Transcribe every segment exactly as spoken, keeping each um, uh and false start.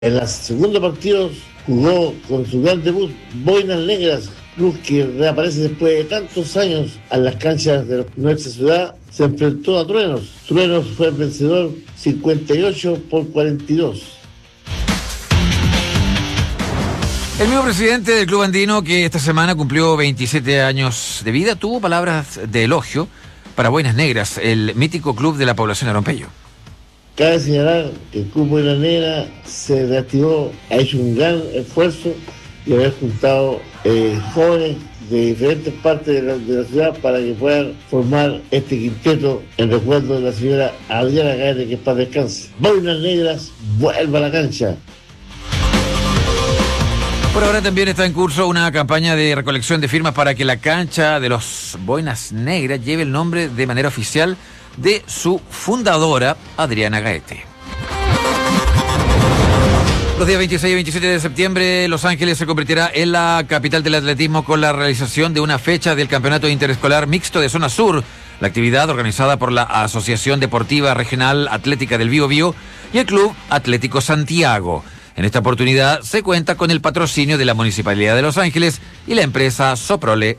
En el segundo partido jugó con su gran debut Boinas Negras, club que reaparece después de tantos años en las canchas de nuestra ciudad. Se enfrentó a Truenos. Truenos fue el vencedor cincuenta y ocho por cuarenta y dos. El mismo presidente del Club Andino, que esta semana cumplió veintisiete años de vida, tuvo palabras de elogio para Boinas Negras, el mítico club de la población de Arompeyo. Cabe señalar que el Club Boinas Negras se reactivó, ha hecho un gran esfuerzo y haber juntado eh, jóvenes de diferentes partes de la, de la ciudad para que puedan formar este quinteto en recuerdo de la señora Adriana Gaete, que es para descanse. Boinas Negras, vuelva a la cancha. Por ahora también está en curso una campaña de recolección de firmas para que la cancha de los Boinas Negras lleve el nombre de manera oficial de su fundadora, Adriana Gaete. Los días veintiséis y veintisiete de septiembre, Los Ángeles se convertirá en la capital del atletismo con la realización de una fecha del Campeonato Interescolar Mixto de Zona Sur. La actividad, organizada por la Asociación Deportiva Regional Atlética del Biobío y el Club Atlético Santiago. En esta oportunidad se cuenta con el patrocinio de la Municipalidad de Los Ángeles y la empresa Soprole.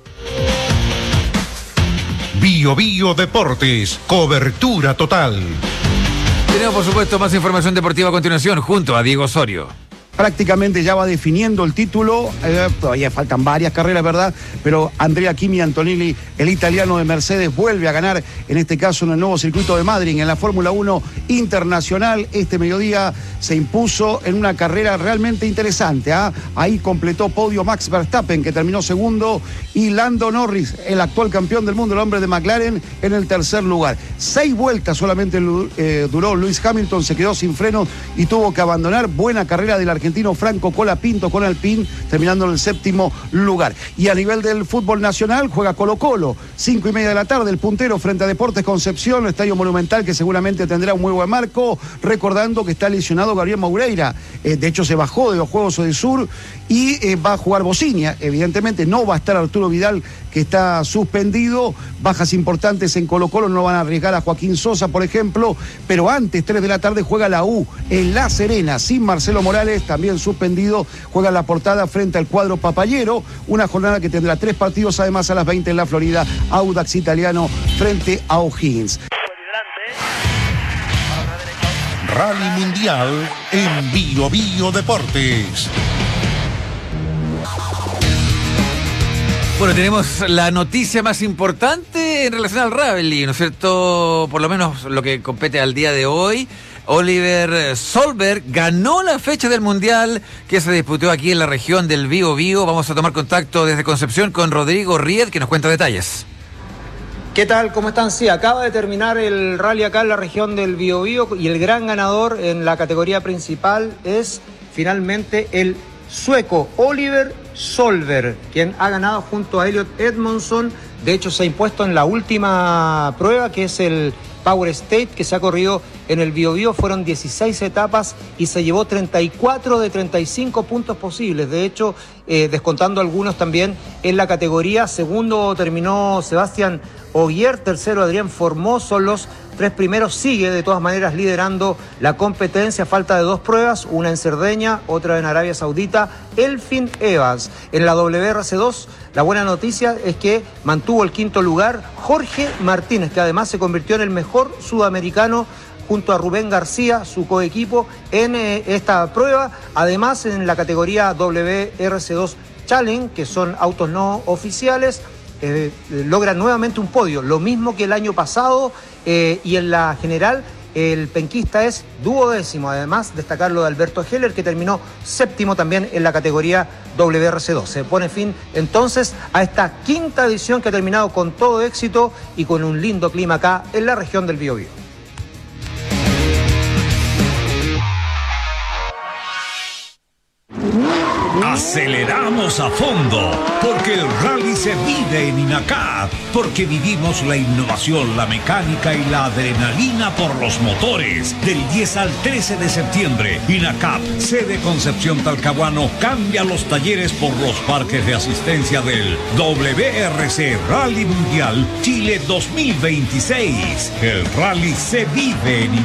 Bio Bio Deportes, cobertura total. Tenemos, por supuesto, más información deportiva a continuación junto a Diego Osorio. Prácticamente ya va definiendo el título, eh, todavía faltan varias carreras, ¿verdad? Pero Andrea Kimi Antonelli, el italiano de Mercedes, vuelve a ganar, en este caso en el nuevo circuito de Madrid, en la Fórmula uno Internacional. Este mediodía se impuso en una carrera realmente interesante. ¿eh? Ahí completó podio Max Verstappen, que terminó segundo, y Lando Norris, el actual campeón del mundo, el hombre de McLaren, en el tercer lugar. Seis vueltas solamente eh, duró Lewis Hamilton, se quedó sin frenos y tuvo que abandonar. Buena carrera del argentino Franco Colapinto con Alpine, terminando en el séptimo lugar. Y a nivel del fútbol nacional, juega Colo Colo, cinco y media de la tarde, el puntero frente a Deportes Concepción, el Estadio Monumental, que seguramente tendrá un muy buen marco, recordando que está lesionado Gabriel Moureira, eh, de hecho se bajó de los Juegos del Sur y eh, va a jugar Bocinia, evidentemente no va a estar Arturo Vidal, que está suspendido. Bajas importantes en Colo Colo, no van a arriesgar a Joaquín Sosa, por ejemplo, pero antes, tres de la tarde, juega la U en La Serena, sin Marcelo Morales, también suspendido, juega La Portada frente al cuadro papayero, una jornada que tendrá tres partidos, además a las veinte en la Florida, Audax Italiano frente a O'Higgins. Rally Mundial en Bio Bio Deportes. Bueno, tenemos la noticia más importante en relación al rally, ¿no es cierto? Por lo menos lo que compete al día de hoy. Oliver Solberg ganó la fecha del Mundial que se disputó aquí en la región del Biobío. Vamos a tomar contacto desde Concepción con Rodrigo Ried, que nos cuenta detalles. ¿Qué tal? ¿Cómo están? Sí, acaba de terminar el rally acá en la región del Biobío y el gran ganador en la categoría principal es finalmente el sueco Oliver Solberg, quien ha ganado junto a Elliot Edmondson. De hecho, se ha impuesto en la última prueba, que es el Power State, que se ha corrido en el Biobío. Fueron dieciséis etapas y se llevó treinta y cuatro de treinta y cinco puntos posibles. De hecho, eh, descontando algunos también en la categoría. Segundo terminó Sebastián Ogier, tercero Adrián Formoso. Los tres primeros sigue de todas maneras liderando la competencia. Falta de dos pruebas, una en Cerdeña, otra en Arabia Saudita. Elfin Evans. En la W R C dos, la buena noticia es que mantuvo el quinto lugar Jorge Martínez, que además se convirtió en el mejor sudamericano junto a Rubén García, su coequipo, en eh, esta prueba. Además, en la categoría W R C dos Challenge, que son autos no oficiales, eh, logra nuevamente un podio, lo mismo que el año pasado, eh, y en la general el penquista es duodécimo. Además, destacar lo de Alberto Heller, que terminó séptimo también en la categoría W R C dos. Se pone fin entonces a esta quinta edición que ha terminado con todo éxito y con un lindo clima acá en la región del Biobío. Aceleramos a fondo, porque el rally se vive en INACAP, porque vivimos la innovación, la mecánica y la adrenalina por los motores. Del diez al trece de septiembre, INACAP, sede Concepción Talcahuano, cambia los talleres por los parques de asistencia del W R C Rally Mundial Chile dos mil veintiséis. El rally se vive en INACAP.